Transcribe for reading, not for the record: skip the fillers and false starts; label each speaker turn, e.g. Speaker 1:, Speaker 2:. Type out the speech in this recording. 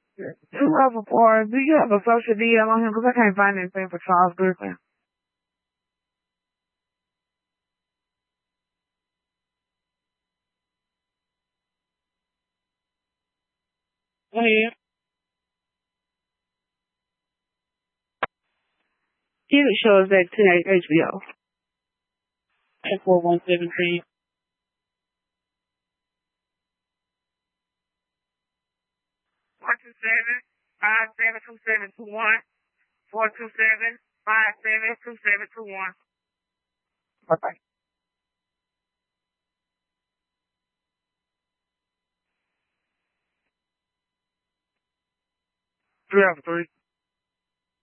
Speaker 1: Two other parts. Do you have a social media on him? Because I can't find anything for Charles Griffin. Go ahead. TV show is that HBO. 4117. 427-572721. 427-572721. Bye-bye. 3 over 3.